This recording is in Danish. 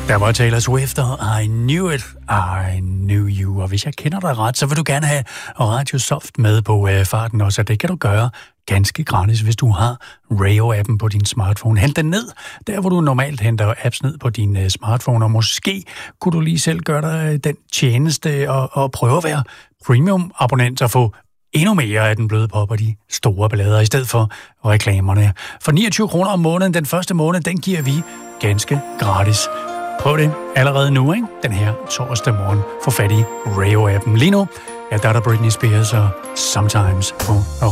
Der var Taylor Swift og I Knew It, I Knew You. Og hvis jeg kender dig ret, så vil du gerne have Radio Soft med på farten også. Og det kan du gøre ganske gratis, hvis du har Rayo-appen på din smartphone. Hent den ned, der hvor du normalt henter apps ned på din smartphone. Og måske kunne du lige selv gøre dig den tjeneste og prøve at være premium-abonnent og få endnu mere af den bløde pop og de store ballader, i stedet for reklamerne. For 29 kroner om måneden, den første måned, den giver vi ganske gratis. Prøv det allerede nu, ikke? Den her torsdag morgen. Få fat i Rayo-appen. Lige nu, ja, der er der Britney Spears og Sometimes på